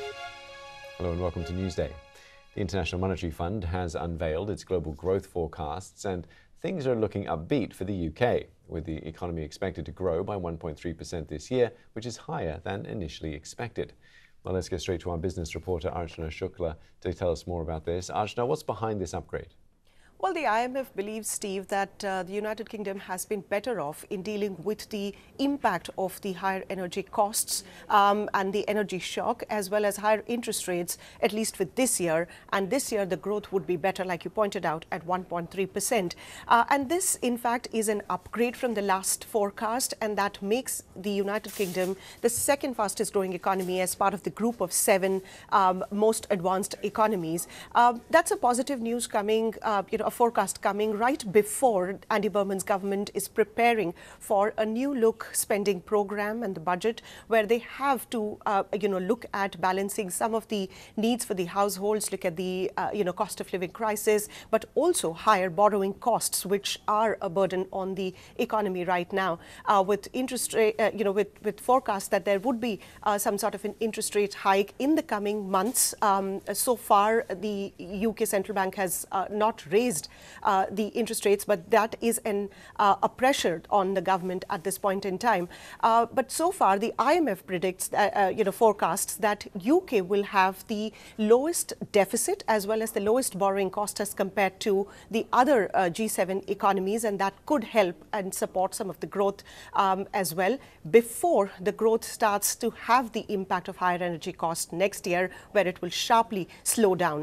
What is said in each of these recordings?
Hello and welcome to Newsday. The International Monetary Fund has unveiled its global growth forecasts, and things are looking upbeat for the UK, with the economy expected to grow by 1.3% this year, which is higher than initially expected. Well, let's get straight to our business reporter Archana Shukla to tell us more about this. Archana, what's behind this upgrade? Well, the IMF believes, Steve, that the United Kingdom has been better off in dealing with the impact of the higher energy costs and the energy shock, as well as higher interest rates, at least for this year. And this year, the growth would be better, like you pointed out, at 1.3%. And this, in fact, is an upgrade from the last forecast, and that makes the United Kingdom the second fastest growing economy as part of the group of 7 most advanced economies. That's a positive news coming, a forecast coming right before Andy Berman's government is preparing for a new look spending program and the budget, where they have to look at balancing some of the needs for the households, look at the cost of living crisis, but also higher borrowing costs, which are a burden on the economy right now, with interest rate with forecasts that there would be some sort of an interest rate hike in the coming months. So far the UK Central Bank has not raised the interest rates, but that is a pressure on the government at this point in time. But so far, the IMF predicts, forecasts that UK will have the lowest deficit as well as the lowest borrowing cost as compared to the other G7 economies, and that could help and support some of the growth as well before the growth starts to have the impact of higher energy costs next year, where it will sharply slow down.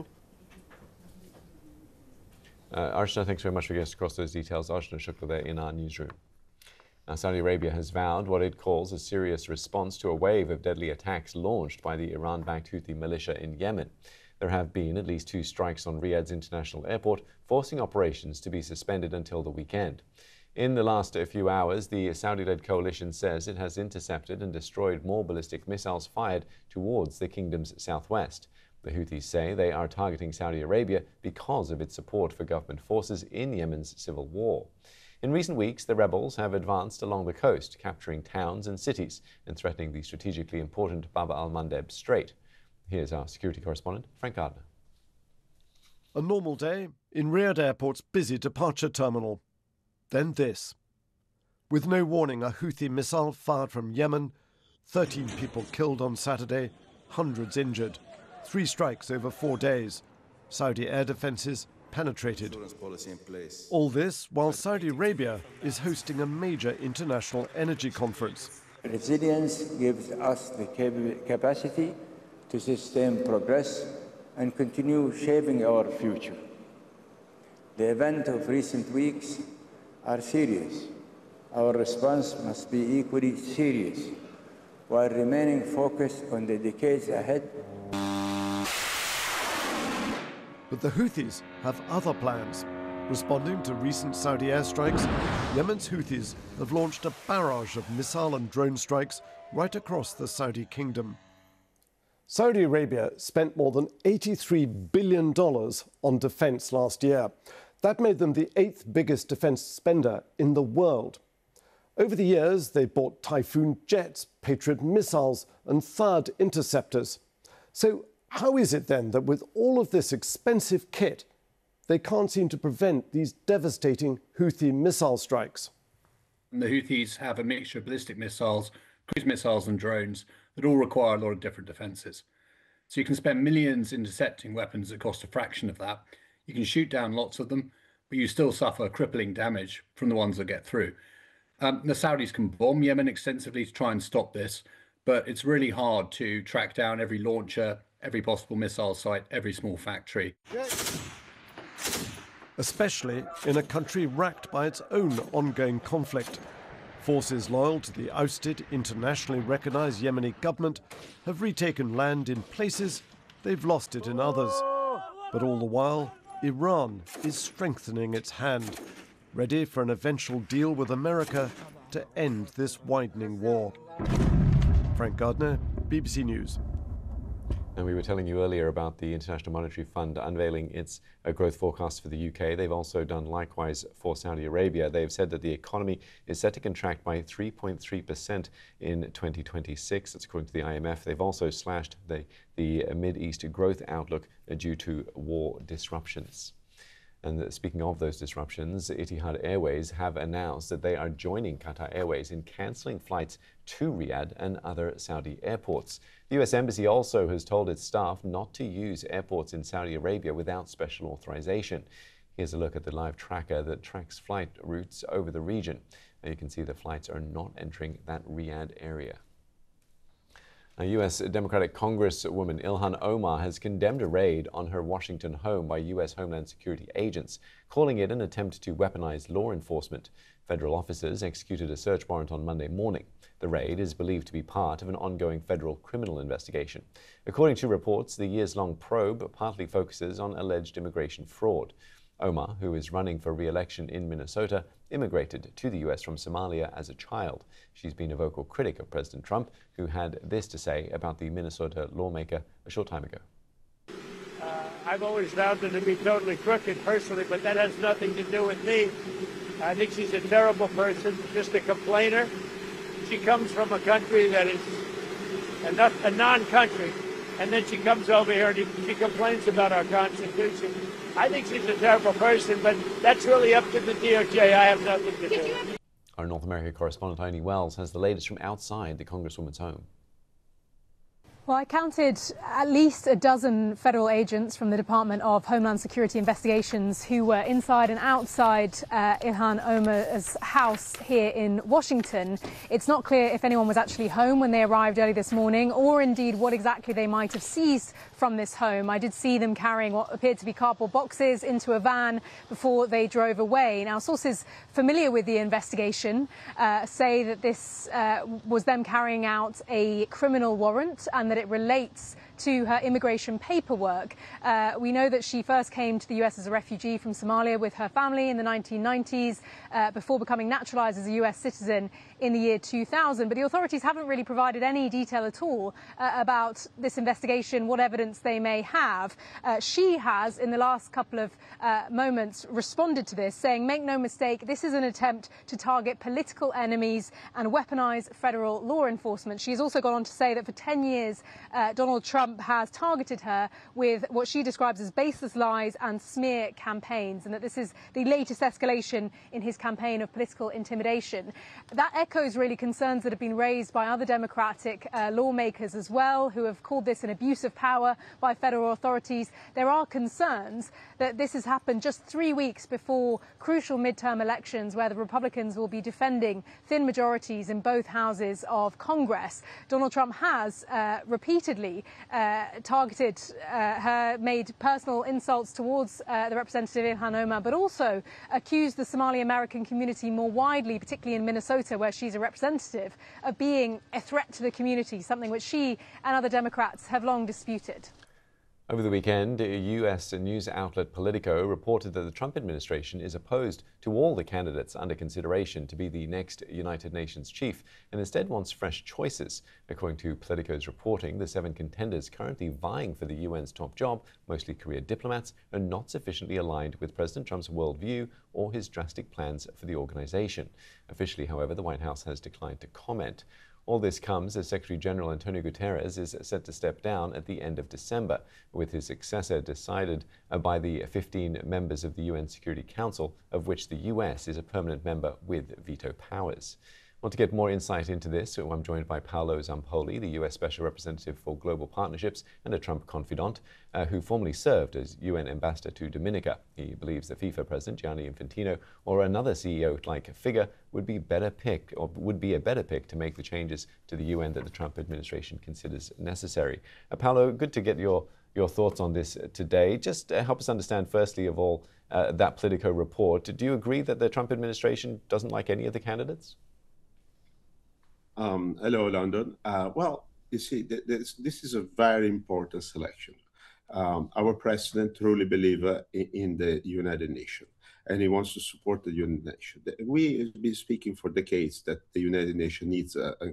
Archana, thanks very much for getting us across those details. Archana Shukla there in our newsroom. Now, Saudi Arabia has vowed what it calls a serious response to a wave of deadly attacks launched by the Iran-backed Houthi militia in Yemen. There have been at least 2 strikes on Riyadh's international airport, forcing operations to be suspended until the weekend. In the last few hours, the Saudi-led coalition says it has intercepted and destroyed more ballistic missiles fired towards the kingdom's southwest. The Houthis say they are targeting Saudi Arabia because of its support for government forces in Yemen's civil war. In recent weeks, the rebels have advanced along the coast, capturing towns and cities and threatening the strategically important Bab al-Mandeb Strait. Here's our security correspondent, Frank Gardner. A normal day in Riyadh Airport's busy departure terminal. Then this. With no warning, a Houthi missile fired from Yemen, 13 people killed on Saturday, hundreds injured. 3 strikes over 4 days. Saudi air defences penetrated. All this while Saudi Arabia is hosting a major international energy conference. Resilience gives us the capacity to sustain progress and continue shaping our future. The events of recent weeks are serious. Our response must be equally serious, while remaining focused on the decades ahead. But the Houthis have other plans. Responding to recent Saudi airstrikes, Yemen's Houthis have launched a barrage of missile and drone strikes right across the Saudi kingdom. Saudi Arabia spent more than $83 billion on defense last year. That made them the 8th biggest defense spender in the world. Over the years, they bought Typhoon jets, Patriot missiles, and THAAD interceptors. So how is it then that with all of this expensive kit, they can't seem to prevent these devastating Houthi missile strikes? The Houthis have a mixture of ballistic missiles, cruise missiles and drones that all require a lot of different defences. So you can spend millions intercepting weapons that cost a fraction of that. You can shoot down lots of them, but you still suffer crippling damage from the ones that get through. The Saudis can bomb Yemen extensively to try and stop this, but it's really hard to track down every launcher, every possible missile site, every small factory. Especially in a country racked by its own ongoing conflict. Forces loyal to the ousted, internationally recognised Yemeni government have retaken land in places, they've lost it in others. But all the while, Iran is strengthening its hand, ready for an eventual deal with America to end this widening war. Frank Gardner, BBC News. And we were telling you earlier about the International Monetary Fund unveiling its growth forecast for the UK. They've also done likewise for Saudi Arabia. They've said that the economy is set to contract by 3.3% in 2026. That's according to the IMF. They've also slashed the Mid-East growth outlook due to war disruptions. And speaking of those disruptions, Etihad Airways have announced that they are joining Qatar Airways in cancelling flights to Riyadh and other Saudi airports. The U.S. Embassy also has told its staff not to use airports in Saudi Arabia without special authorization. Here's a look at the live tracker that tracks flight routes over the region. And you can see the flights are not entering that Riyadh area. Now, U.S. Democratic Congresswoman Ilhan Omar has condemned a raid on her Washington home by U.S. Homeland Security agents, calling it an attempt to weaponize law enforcement. Federal officers executed a search warrant on Monday morning. The raid is believed to be part of an ongoing federal criminal investigation. According to reports, the years-long probe partly focuses on alleged immigration fraud. Omar, who is running for re-election in Minnesota, immigrated to the U.S. from Somalia as a child. She's been a vocal critic of President Trump, who had this to say about the Minnesota lawmaker a short time ago. I've always found her to be totally crooked personally, but that has nothing to do with me. I think she's a terrible person, just a complainer. She comes from a country that is a non-country, and then she comes over here and she complains about our Constitution. I think she's a terrible person, but that's really up to the DOJ. I have nothing to do with it. Our North America correspondent Tony Wells has the latest from outside the Congresswoman's home. Well, I counted at least a dozen federal agents from the Department of Homeland Security Investigations who were inside and outside Ilhan Omar's house here in Washington. It's not clear if anyone was actually home when they arrived early this morning, or indeed what exactly they might have seized from this home. I did see them carrying what appeared to be cardboard boxes into a van before they drove away. Now, sources familiar with the investigation say that this was them carrying out a criminal warrant and that it relates to her immigration paperwork. We know that she first came to the US as a refugee from Somalia with her family in the 1990s before becoming naturalized as a US citizen in the year 2000. But the authorities haven't really provided any detail at all about this investigation, what evidence they may have. She has, in the last couple of moments, responded to this, saying, make no mistake, this is an attempt to target political enemies and weaponize federal law enforcement. She's also gone on to say that for 10 years, Donald Trump has targeted her with what she describes as baseless lies and smear campaigns, and that this is the latest escalation in his campaign of political intimidation. That echoes really concerns that have been raised by other Democratic lawmakers as well, who have called this an abuse of power by federal authorities. There are concerns that this has happened just 3 weeks before crucial midterm elections, where the Republicans will be defending thin majorities in both houses of Congress. Donald Trump has repeatedly targeted her, made personal insults towards the representative Ilhan Omar, but also accused the Somali American community more widely, particularly in Minnesota, where she's a representative, of being a threat to the community, something which she and other Democrats have long disputed. Over the weekend, U.S. news outlet Politico reported that the Trump administration is opposed to all the candidates under consideration to be the next United Nations chief and instead wants fresh choices. According to Politico's reporting, the 7 contenders currently vying for the UN's top job, mostly career diplomats, are not sufficiently aligned with President Trump's worldview or his drastic plans for the organization. Officially, however, the White House has declined to comment. All this comes as Secretary General Antonio Guterres is set to step down at the end of December, with his successor decided by the 15 members of the UN Security Council, of which the US is a permanent member with veto powers. Well, to get more insight into this, I'm joined by Paolo Zampoli, the U.S. Special Representative for Global Partnerships and a Trump confidant, who formerly served as UN Ambassador to Dominica. He believes the FIFA President Gianni Infantino or another CEO-like figure would be a better pick to make the changes to the UN that the Trump administration considers necessary. Paolo, good to get your thoughts on this today. Just help us understand, firstly of all, that Politico report. Do you agree that the Trump administration doesn't like any of the candidates? Hello, London. Well, you see, this is a very important selection. Our president truly believes in the United Nations, and he wants to support the United Nations. We have been speaking for decades that the United Nations needs a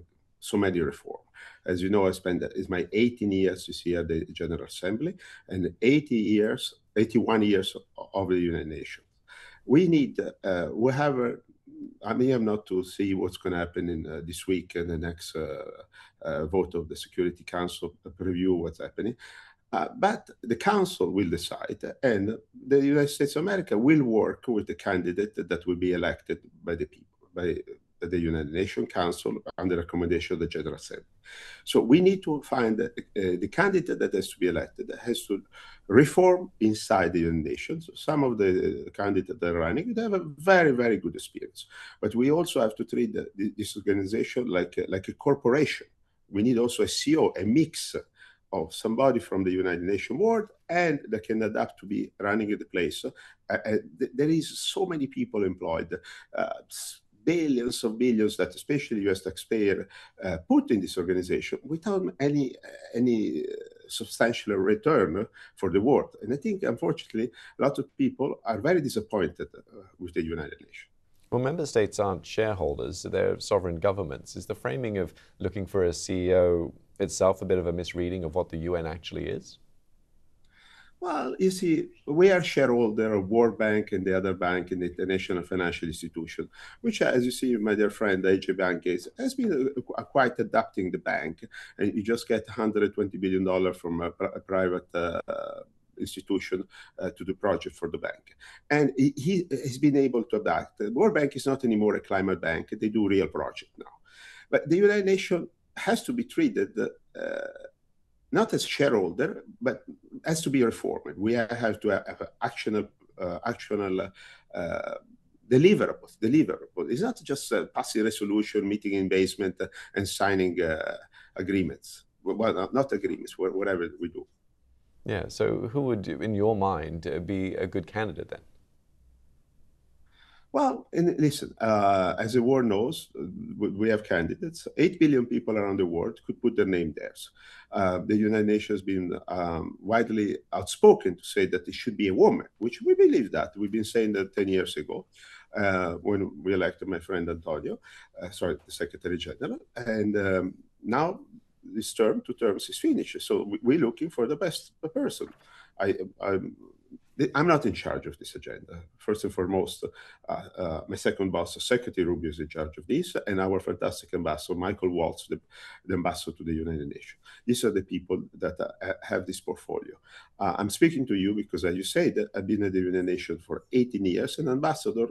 so many reforms. As you know, it's my 18 years this year at the General Assembly and 81 years of the United Nations. We need, we have I may have not to see what's going to happen in this week and the next vote of the Security Council, review what's happening. But the Council will decide, and the United States of America will work with the candidate that will be elected by the people, by the United Nations Council under recommendation of the General Assembly. So we need to find the candidate that has to be elected that has to reform inside the United Nations. Some of the candidates that are running, they have a very, very good experience. But we also have to treat this organization like a corporation. We need also a CEO, a mix of somebody from the United Nations board and that can adapt to be running at the place. There is so many people employed, billions of billions that especially U.S. taxpayer put in this organization without any substantial return for the world. And I think, unfortunately, a lot of people are very disappointed with the United Nations. Well, member states aren't shareholders, they're sovereign governments. Is the framing of looking for a CEO itself a bit of a misreading of what the UN actually is? Well, you see, we are shareholder of World Bank and the other bank and the International Financial Institution, which, as you see, my dear friend, AJ Bank has been quite adapting the bank. And you just get $120 billion from a private institution to the project for the bank. And he has been able to adapt. The World Bank is not anymore a climate bank. They do real project now. But the United Nations has to be treated not as shareholder, but has to be reformed. We have to have actionable deliverables. It's not just passing resolution, meeting in basement, and signing agreements. Well, not agreements, whatever we do. Yeah, so who would, in your mind, be a good candidate then? Well, listen, as the world knows, we have candidates. 8 billion people around the world could put their name there. The United Nations has been widely outspoken to say that it should be a woman, which we believe that. We've been saying that 10 years ago when we elected my friend Antonio, the Secretary General. And now this term, 2 terms, is finished. So we're looking for the best person. I'm not in charge of this agenda. First and foremost, my second boss, Secretary Rubio, is in charge of this, and our fantastic ambassador, Michael Waltz, the ambassador to the United Nations. These are the people that have this portfolio. I'm speaking to you because, as you said, I've been at the United Nations for 18 years, and ambassador,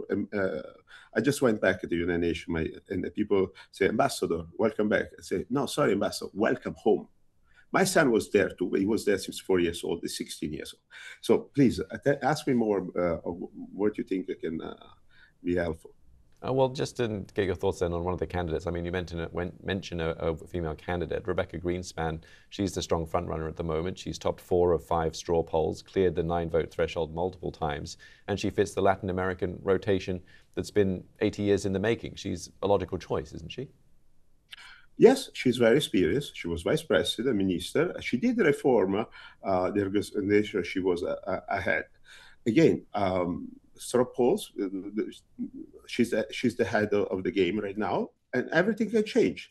I just went back to the United Nations, and the people say, Ambassador, welcome back. I say, no, sorry, Ambassador, welcome home. My son was there too. He was there since 4 years old. He's 16 years old. So please ask me more of what you think can be helpful. Well, just to get your thoughts then on one of the candidates. I mean, you mentioned a female candidate, Rebecca Greenspan. She's the strong frontrunner at the moment. She's topped 4 of 5 straw polls, cleared the 9-vote threshold multiple times, and she fits the Latin American rotation that's been 80 years in the making. She's a logical choice, isn't she? Yes, she's very experienced. She was vice president, minister. She did reform the organization. She was ahead. Again, straw polls, she's the head of the game right now, and everything can change.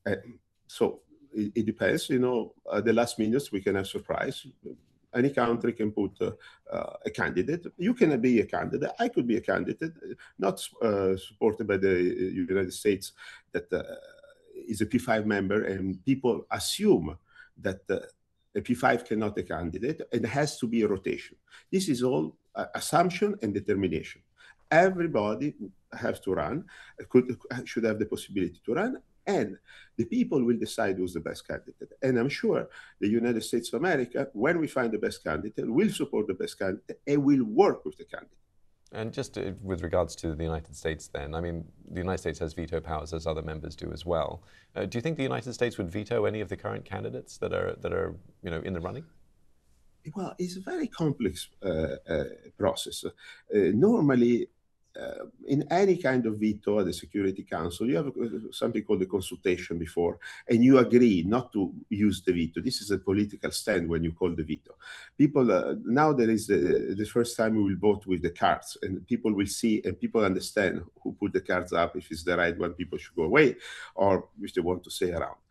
So it depends. You know, at the last minutes, we can have surprise. Any country can put a candidate. You can be a candidate. I could be a candidate, not supported by the United States that is a P5 member, and people assume that a P5 cannot be a candidate and has to be a rotation. This is all assumption and determination. Everybody has to run, should have the possibility to run, and the people will decide who's the best candidate. And I'm sure the United States of America, when we find the best candidate, will support the best candidate and will work with the candidate. And just with regards to the United States then, I mean, the United States has veto powers, as other members do as well. Do you think the United States would veto any of the current candidates that are in the running? Well, it's a very complex process. Normally, in any kind of veto at the Security Council, you have something called a consultation before, and you agree not to use the veto. This is a political stand when you call the veto. People, now there is the first time we will vote with the cards, and people will see and people understand who put the cards up. If it's the right one, people should go away, or if they want to stay around.